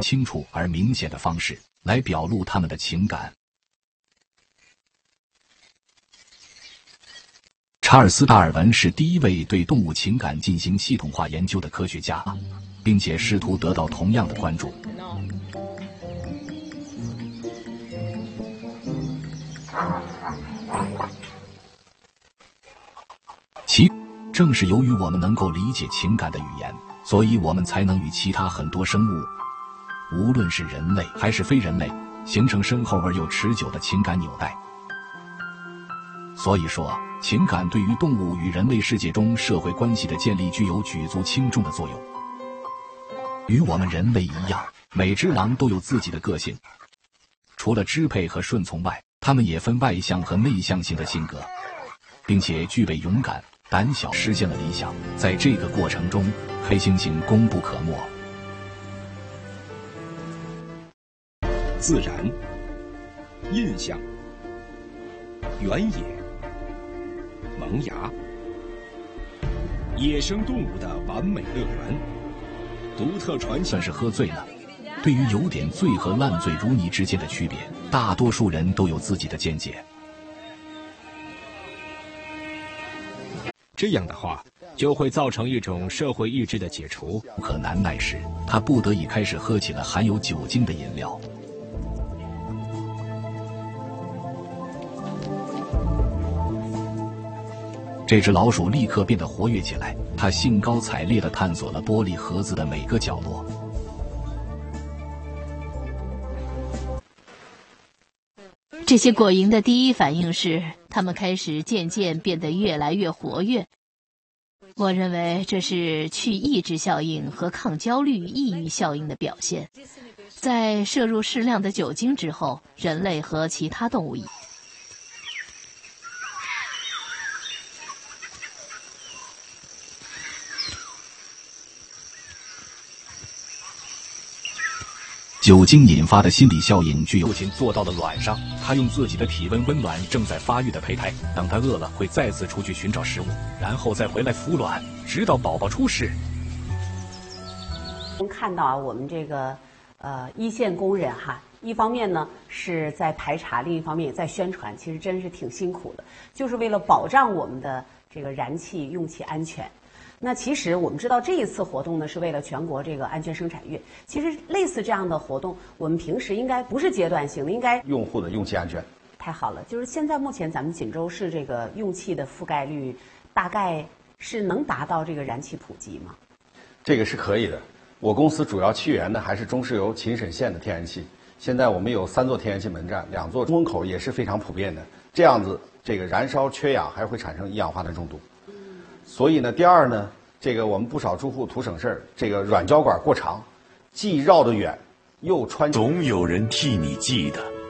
清楚而明显的方式来表露他们的情感。查尔斯·达尔文是第一位对动物情感进行系统化研究的科学家，并且试图得到同样的关注。正是由于我们能够理解情感的语言，所以我们才能与其他很多生物，无论是人类还是非人类，形成深厚而又持久的情感纽带。所以说，情感对于动物与人类世界中社会关系的建立具有举足轻重的作用。与我们人类一样，每只狼都有自己的个性，除了支配和顺从外，它们也分外向和内向型的性格，并且具备勇敢、胆小，实现了理想。在这个过程中，黑猩猩功不可没。 自然、印象、原野、萌芽，野生动物的完美乐园，独特传奇。 算是喝醉了。对于有点醉和烂醉如泥之间的区别，大多数人都有自己的见解。 这样的话，就会造成一种社会意志的解除。 无可难耐时，他不得已开始喝起了含有酒精的饮料。这只老鼠立刻变得活跃起来，它兴高采烈地探索了玻璃盒子的每个角落。 这些果蝇的第一反应是，它们开始渐渐变得越来越活跃。我认为这是去抑制效应和抗焦虑抑郁效应的表现。在摄入适量的酒精之后，人类和其他动物一样。 酒精引发的心理效应具有。 父亲坐到了卵上，他用自己的体温温暖正在发育的胚胎。当他饿了，会再次出去寻找食物，然后再回来孵卵，直到宝宝出世。 能看到啊，我们这个一线工人哈，一方面呢是在排查，另一方面也在宣传，其实真是挺辛苦的，就是为了保障我们的这个燃气用气安全。那其实我们知道，这一次活动呢是为了全国这个安全生产月。其实类似这样的活动，我们平时应该不是阶段性的，应该用户的用气安全。 太好了，就是现在目前咱们锦州市这个用气的覆盖率，大概是能达到这个燃气普及吗？ 这个是可以的。我公司主要气源呢还是中石油秦沈县的天然气。现在我们有3座天然气门站，2座中风口也是非常普遍的。这样子，这个燃烧缺氧还会产生一氧化碳中毒。所以呢，第二呢，这个我们不少住户图省事儿，这个软胶管过长，既绕得远，又穿。 总有人替你记得。